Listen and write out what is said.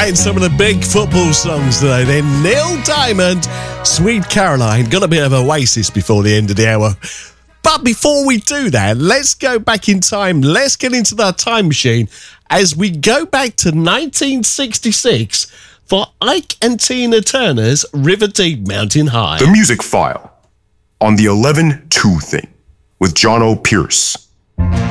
playing some of the big football songs today. Then Neil Diamond, Sweet Caroline. Got a bit of Oasis before the end of the hour. But before we do that, let's go back in time. Let's get into that time machine as we go back to 1966 for Ike and Tina Turner's River Deep Mountain High. The Music File on the 11-2 thing with John O. Pierce.